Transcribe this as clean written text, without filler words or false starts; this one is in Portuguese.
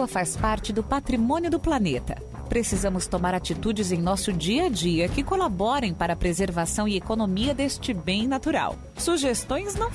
água faz parte do patrimônio do planeta. Precisamos tomar atitudes em nosso dia a dia que colaborem para a preservação e economia deste bem natural. Sugestões não